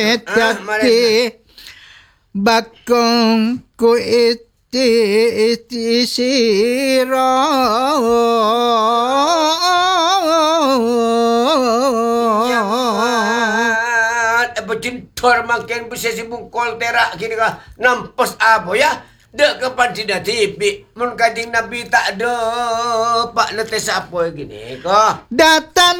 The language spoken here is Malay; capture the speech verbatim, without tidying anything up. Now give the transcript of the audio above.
Tati bakong ko iti iti sira. Cintor makin bisa si bungkol terak kini ka nampos abo ya. Dek kapan si tibi mun kajing Nabi tak ada pak letes apa gini ko. Datan